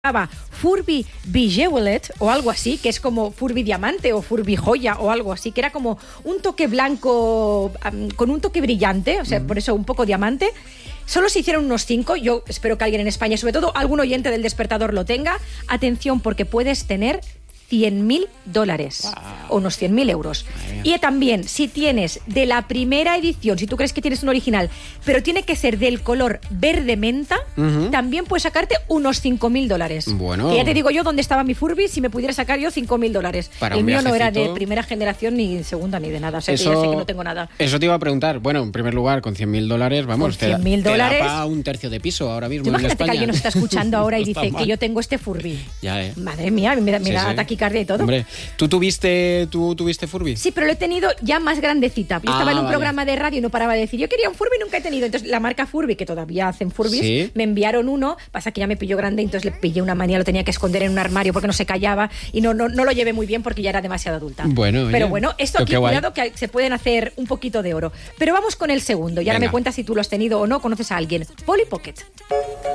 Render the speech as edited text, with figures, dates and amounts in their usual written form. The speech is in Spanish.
Furby Bejeweled o algo así, que es como Furby Diamante o Furby Joya o algo así, que era como un toque blanco con un toque brillante, o sea, por eso un poco diamante. Solo se hicieron unos 5, yo espero que alguien en España, sobre todo algún oyente del Despertador lo tenga. Atención, porque puedes tener $100.000 o unos 100.000 euros. Y también, si tienes de la primera edición, si tú crees que tienes un original, pero tiene que ser del color verde menta, también puedes sacarte unos $5.000. Bueno. Que ya te digo yo dónde estaba mi Furby, si me pudiera sacar yo $5.000. El mío no era de primera generación, ni segunda, ni de nada. O sea, que ya sé que no tengo nada. Eso te iba a preguntar. Bueno, en primer lugar, con $100.000, vamos, con $100.000 te da para un tercio de piso ahora mismo. Imagínate en que alguien nos está escuchando ahora y No está dice mal. que yo tengo este Furby. Ya, Madre mía, me da taquicardia y todo. Hombre, ¿tú tuviste Furby? Sí, pero lo he tenido ya más grandecita. Yo estaba en un programa de radio y no paraba de decir, yo quería un Furby, nunca he tenido. Entonces la marca Furby, que todavía hacen Furbys, me enviaron uno. Pasa que ya me pilló grande, entonces le pillé una manía, lo tenía que esconder en un armario porque no se callaba y no lo llevé muy bien porque ya era demasiado adulta. Bueno, pero oye, bueno, esto aquí, cuidado que se pueden hacer un poquito de oro. Pero vamos con el segundo y ahora me cuentas si tú lo has tenido o no, conoces a alguien. Polly Pocket.